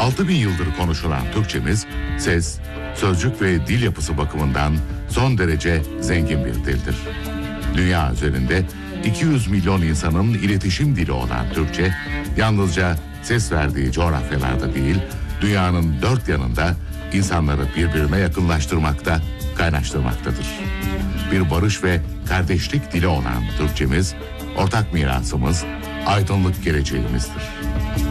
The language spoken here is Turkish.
6000 yıldır konuşulan Türkçemiz, ses, sözcük ve dil yapısı bakımından son derece zengin bir dildir. Dünya üzerinde 200 milyon insanın iletişim dili olan Türkçe, yalnızca ses verdiği coğrafyalarda değil, dünyanın dört yanında insanları birbirine yakınlaştırmakta, kaynaştırmaktadır. Bir barış ve kardeşlik dili olan Türkçemiz, ortak mirasımız, aydınlık geleceğimizdir.